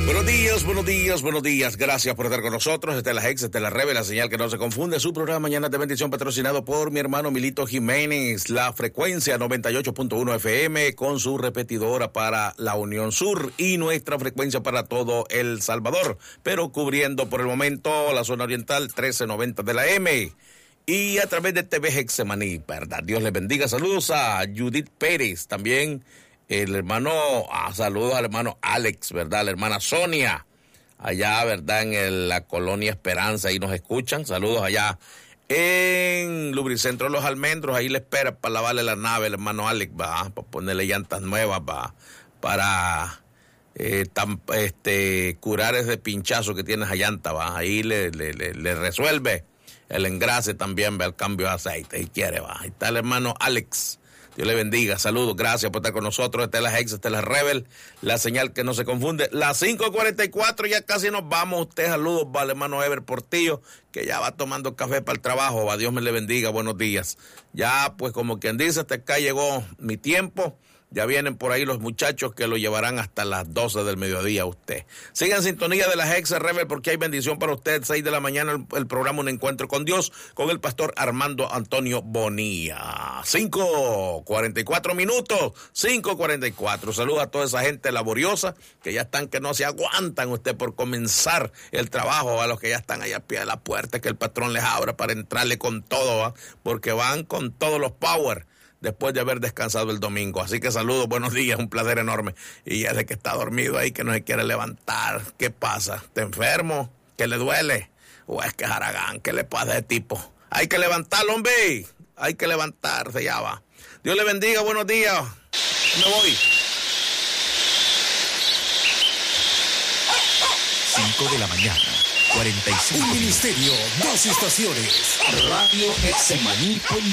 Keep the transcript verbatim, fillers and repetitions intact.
Buenos días, buenos días, buenos días. Gracias por estar con nosotros. Esta es la Hex, esta es la Rebe, la señal que no se confunde. Su programa Mañana de Bendición, patrocinado por mi hermano Milito Jiménez. La frecuencia noventa y ocho punto uno F M con su repetidora para la Unión Sur y nuestra frecuencia para todo El Salvador, pero cubriendo por el momento la zona oriental trece noventa de la M. Y a través de T V Hexemaní, ¿verdad? Dios les bendiga. Saludos a Judith Pérez, también el hermano, ah, saludos al hermano Alex, ¿verdad? La hermana Sonia, allá, ¿verdad? En el, la colonia Esperanza, ahí nos escuchan. Saludos allá en Lubricentro Los Almendros, ahí le espera para lavarle la nave el hermano Alex, va, para ponerle llantas nuevas, va, para eh, tam, este, curar ese pinchazo que tiene esa llanta, va, ahí le, le, le, le resuelve el engrase también, ve, el cambio de aceite, si quiere, va. Ahí está el hermano Alex. Dios le bendiga, saludos, gracias por estar con nosotros. Esta es la Hex, esta es la Rebel, la señal que no se confunde. Las cinco cuarenta y cuatro, ya casi nos vamos. Usted, saludos, va, el hermano Ever Portillo, que ya va tomando café para el trabajo. Va, Dios me le bendiga, buenos días. Ya, pues como quien dice, hasta acá llegó mi tiempo. Ya vienen por ahí los muchachos que lo llevarán hasta las doce del mediodía usted. Sigan en sintonía de la Hex Rebel porque hay bendición para usted. seis de la mañana el, el programa Un Encuentro con Dios con el pastor Armando Antonio Bonilla. cinco cuarenta y cuatro minutos. cinco cuarenta y cuatro. Saludos a toda esa gente laboriosa que ya están, que no se aguantan usted por comenzar el trabajo. A los que ya están allá al pie de la puerta, que el patrón les abra para entrarle con todo, ¿va? Porque van con todos los power después de haber descansado el domingo. Así que saludos, buenos días, un placer enorme. Y ya de que está dormido ahí, que no se quiere levantar. ¿Qué pasa? ¿Está enfermo? ¿Qué le duele? ¿O es que es haragán? ¿Qué le pasa a ese tipo? Hay que levantarlo, hombre. Hay que levantarse, ya va. Dios le bendiga, buenos días. Me voy. cinco de la mañana, cuarenta y cinco. Un ministerio, dos estaciones. Radio Hexemaní.